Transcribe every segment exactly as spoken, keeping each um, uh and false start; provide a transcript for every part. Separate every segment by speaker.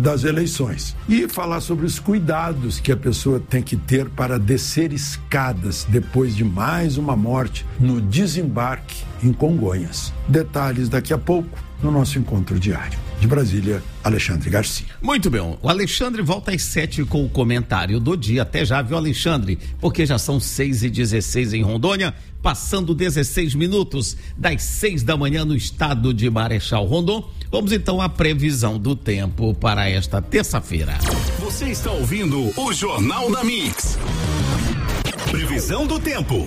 Speaker 1: das eleições. E falar sobre os cuidados que a pessoa tem que ter para descer escadas depois de mais uma morte no desembarque em Congonhas. Detalhes daqui a pouco no nosso encontro diário. De Brasília, Alexandre Garcia.
Speaker 2: Muito bem, o Alexandre volta às sete com o comentário do dia. Até já, viu, Alexandre? Porque já são seis e dezesseis em Rondônia, passando dezesseis minutos das seis da manhã no estado de Marechal Rondon. Vamos então à previsão do tempo para esta terça-feira.
Speaker 3: Você está ouvindo o Jornal da Mix. Previsão do tempo.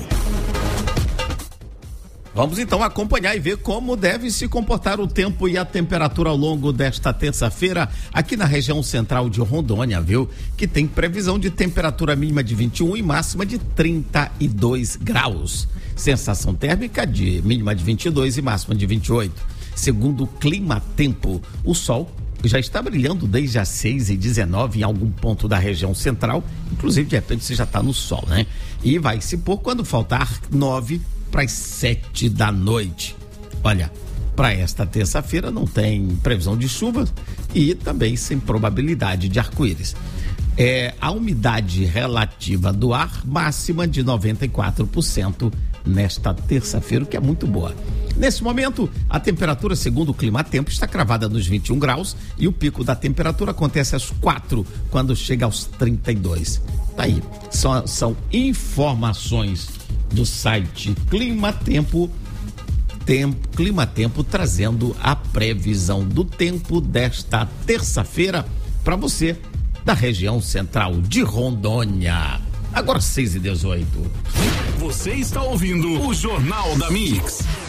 Speaker 2: Vamos então acompanhar e ver como deve se comportar o tempo e a temperatura ao longo desta terça-feira aqui na região central de Rondônia, viu? Que tem previsão de temperatura mínima de vinte e um e máxima de trinta e dois graus. Sensação térmica de mínima de vinte e dois e máxima de vinte e oito. Segundo o Clima Tempo, o sol já está brilhando desde as seis e dezenove em algum ponto da região central, inclusive de repente você já está no sol, né? E vai se pôr quando faltar nove para as sete da noite. Olha, para esta terça-feira não tem previsão de chuva e também sem probabilidade de arco-íris. É, a umidade relativa do ar máxima de noventa e quatro por cento nesta terça-feira, o que é muito boa. Nesse momento, a temperatura, segundo o Clima Tempo, está cravada nos vinte e um graus e o pico da temperatura acontece às quatro, quando chega aos trinta e dois. Tá aí, são, são informações do site Clima Tempo, tempo, Clima Tempo trazendo a previsão do tempo desta terça-feira para você da região central de Rondônia. Agora seis e dezoito.
Speaker 3: Você está ouvindo o Jornal da Mix.